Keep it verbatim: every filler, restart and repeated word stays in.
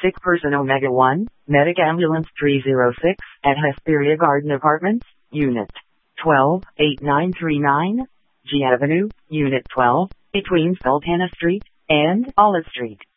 Sick person Omega one, Medic Ambulance three oh six, at Hesperia Garden Apartments, Unit twelve, eight nine three nine, G Avenue, Unit twelve, between Sultana Street and Olive Street.